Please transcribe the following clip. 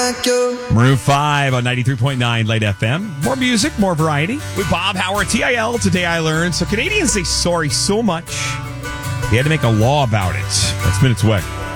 like you. Maroon 5 on 93.9 Light FM. More music, more variety. With Bob Howard, TIL, Today I Learned. So Canadians say sorry so much, they had to make a law about it. That's Minutes Away.